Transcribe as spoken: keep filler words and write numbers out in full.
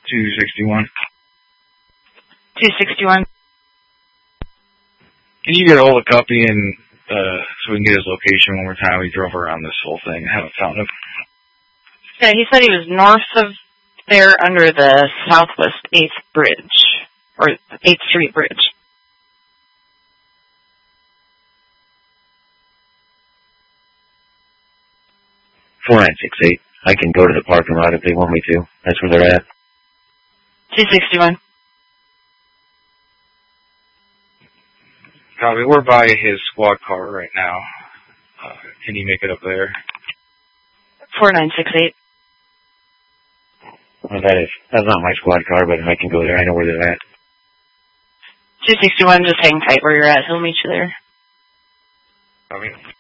two sixty-one. two sixty-one. Can you get a hold of Cuppy and uh, so we can get his location one more time? We drove around this whole thing. I haven't found him. Yeah, he said he was north of there under the Southwest eighth Bridge, or eighth Street Bridge. four nine six eight. I can go to the parking lot if they want me to. That's where they're at. two sixty-one. Copy. We're by his squad car right now. Uh, can you make it up there? four nine six eight. Well, that is, that's not my squad car, but I can go there. I know where they're at. two sixty-one, just hang tight where you're at. He'll meet you there. Copy.